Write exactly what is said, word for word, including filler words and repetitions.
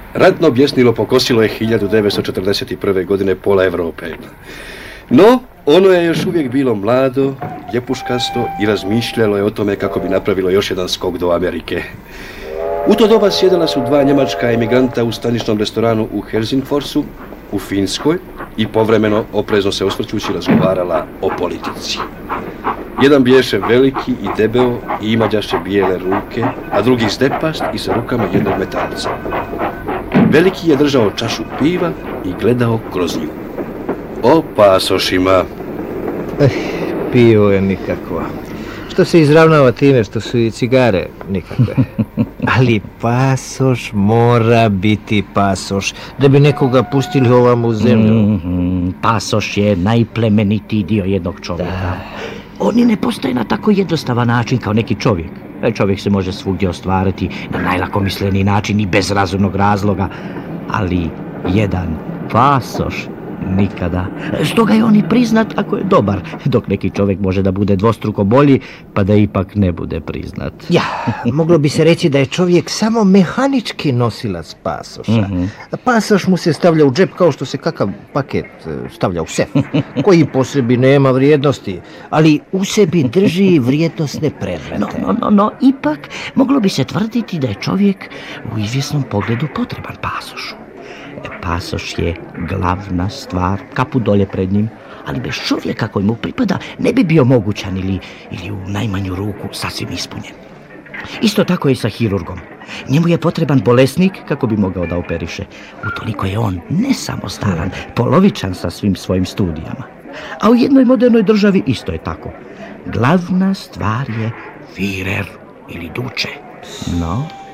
Ratno objesnilo pokosilo je hiljadu devetsto četrdeset prve. godine pola Evrope. No, ono je još uvijek bilo mlado, ljepuškasto i razmišljalo je o tome kako bi napravilo još jedan skok do Amerike. U to doba sjedala su dva njemačka emigranta u staničnom restoranu u Helsingforsu, u Finskoj, i povremeno, oprezno se osvrćući, razgovarala o politici. Jedan biješe veliki i debeo i imađaše bijele ruke, a drugi zdepast i sa rukama jednog metalca. Veliki je držao čašu piva i gledao kroz nju. O pasošima. Eh, pivo je nikakvo. Što se izravnava time što su i cigare nikakve. Ali pasoš mora biti pasoš, da bi nekoga pustili ovam u zemlju. Mm-hmm. Pasoš je najplemenitiji dio jednog čovjeka. Da. On i ne postoji na tako jednostavan način kao neki čovjek. Čovjek se može svugdje ostvariti na najlakomisleniji način i bez razumnog razloga, ali jedan pasoš nikada. Stoga je on i priznat ako je dobar, dok neki čovjek može da bude dvostruko bolji, pa da ipak ne bude priznat. Ja, moglo bi se reći da je čovjek samo mehanički nosilac pasoša. Mm-hmm. Pasoš mu se stavlja u džep kao što se kakav paket stavlja u sef, koji po sebi nema vrijednosti, ali u sebi drži vrijednosne predmete. No, no, no, no, ipak moglo bi se tvrditi da je čovjek u izvjesnom pogledu potreban pasošu. Pasoš je glavna stvar, kapu dolje pred njim, ali bez čovjeka koji mu pripada ne bi bio mogućan ili, ili u najmanju ruku sasvim ispunjen. Isto tako je i sa hirurgom. Njemu je potreban bolesnik kako bi mogao da operiše. Utoliko je on ne samostalan, polovičan sa svim svojim studijama. A u jednoj modernoj državi isto je tako. Glavna stvar je Führer ili duče. No...